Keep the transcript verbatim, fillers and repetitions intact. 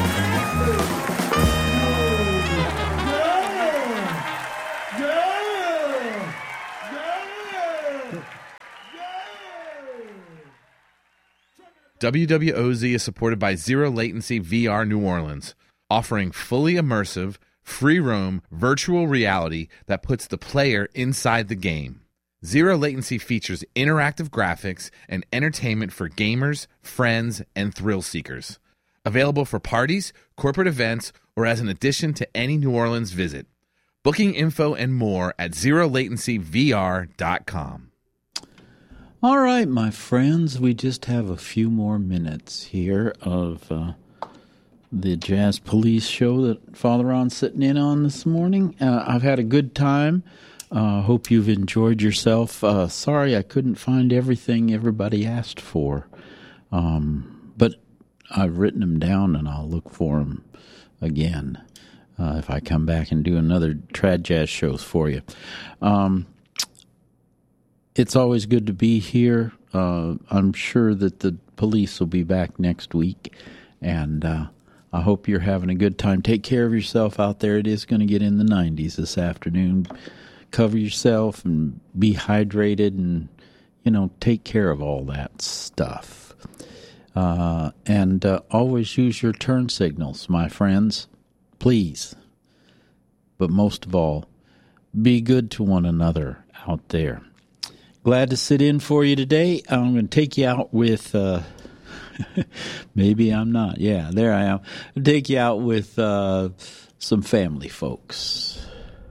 W W O Z is supported by Zero Latency V R New Orleans, offering fully immersive, free-roam virtual reality that puts the player inside the game. Zero Latency features interactive graphics and entertainment for gamers, friends, and thrill seekers. Available for parties, corporate events, or as an addition to any New Orleans visit. Booking info and more at zero latency v r dot com. All right, my friends, we just have a few more minutes here of uh, the Jazz Police show that Father Ron's sitting in on this morning. Uh, I've had a good time. Uh, hope you've enjoyed yourself. Uh, sorry I couldn't find everything everybody asked for, um, but I've written them down and I'll look for them again uh, if I come back and do another Trad Jazz shows for you. Um It's always good to be here. Uh, I'm sure that the police will be back next week, and uh, I hope you're having a good time. Take care of yourself out there. It is going to get in the nineties this afternoon. Cover yourself and be hydrated and, you know, take care of all that stuff. Uh, and uh, always use your turn signals, my friends. Please. But most of all, be good to one another out there. Glad to sit in for you today. I'm going to take you out with, uh, maybe I'm not. Yeah, there I am. I'll take you out with uh, some family folks.